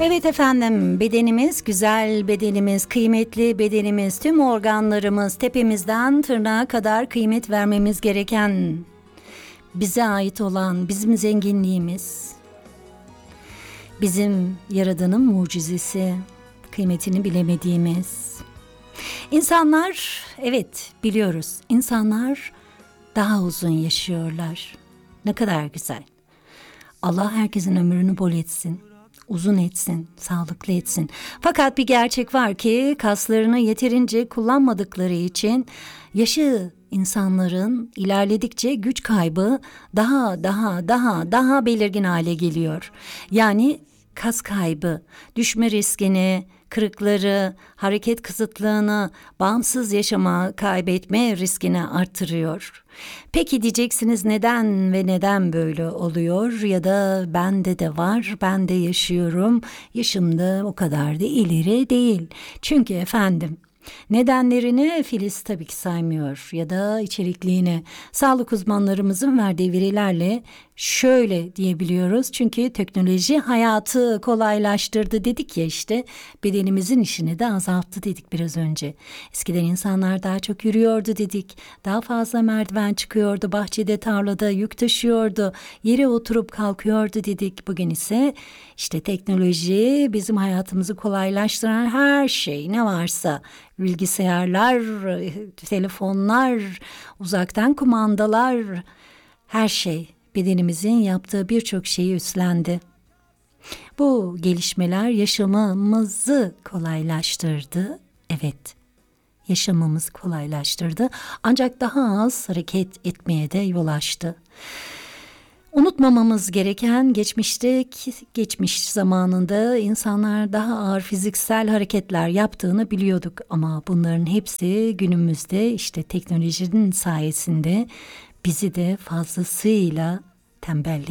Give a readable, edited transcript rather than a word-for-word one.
Evet efendim, bedenimiz, güzel bedenimiz, kıymetli bedenimiz, tüm organlarımız, tepemizden tırnağa kadar kıymet vermemiz gereken, bize ait olan bizim zenginliğimiz, bizim Yaradan'ın mucizesi, kıymetini bilemediğimiz. İnsanlar, evet biliyoruz, insanlar daha uzun yaşıyorlar. Ne kadar güzel. Allah herkesin ömrünü bol etsin. Uzun etsin, sağlıklı etsin. Fakat bir gerçek var ki kaslarını yeterince kullanmadıkları için yaşı insanların ilerledikçe güç kaybı daha belirgin hale geliyor. Yani kas kaybı, düşme riskini, kırıkları, hareket kısıtlığını, bağımsız yaşama kaybetme riskini artırıyor. Peki diyeceksiniz neden böyle oluyor ya da bende de var, ben de yaşıyorum, yaşım da o kadar da ileri değil. Çünkü efendim nedenlerini Filiz tabii ki saymıyor ya da içerikliğini. Sağlık uzmanlarımızın verdiği verilerle şöyle diyebiliyoruz. Çünkü teknoloji hayatı kolaylaştırdı dedik ya, işte bedenimizin işini de azalttı dedik biraz önce. Eskiden insanlar daha çok yürüyordu dedik. Daha fazla merdiven çıkıyordu, bahçede, tarlada yük taşıyordu, yere oturup kalkıyordu dedik. Bugün ise işte teknoloji bizim hayatımızı kolaylaştıran her şey ne varsa, bilgisayarlar, telefonlar, uzaktan kumandalar, her şey bedenimizin yaptığı birçok şeyi üstlendi. Bu gelişmeler yaşamımızı kolaylaştırdı. Evet, yaşamamızı kolaylaştırdı. Ancak daha az hareket etmeye de yol açtı. Unutmamamız gereken geçmiş zamanında insanlar daha ağır fiziksel hareketler yaptığını biliyorduk. Ama bunların hepsi günümüzde işte teknolojinin sayesinde bizi de fazlasıyla tembelleştirdi.